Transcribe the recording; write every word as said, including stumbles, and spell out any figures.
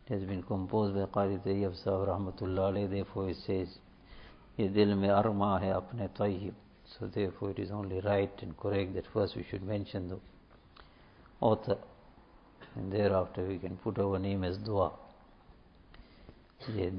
It has been composed by Qari Tayyib Sahib Rahmatullah alayhi. Therefore it says, Ye dil mein arma hai apne tayyib. So therefore it is only right and correct that first we should mention the author, and thereafter we can put our name as dua. Ye